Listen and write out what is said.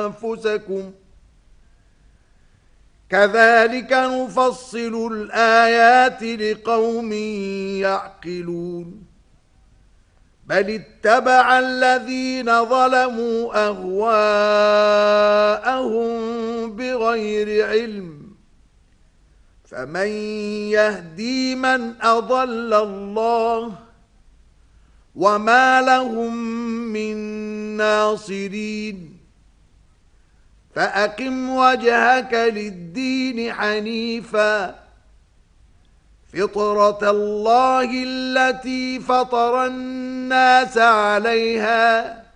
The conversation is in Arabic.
أنفسكم كذلك نفصل الآيات لقوم يعقلون بل اتبع الذين ظلموا أهواءهم بغير علم فمن يهدي من أضل الله وما لهم من ناصرين فأقم وجهك للدين حنيفا فطرة الله التي فطر الناس عليها